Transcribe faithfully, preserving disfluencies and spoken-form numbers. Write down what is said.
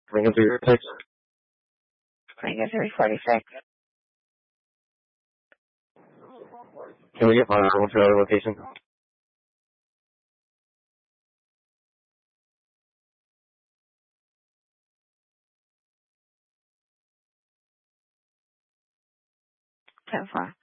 Can we go through your text? I guess three forty-six. Can we get my one to the other location? ten four.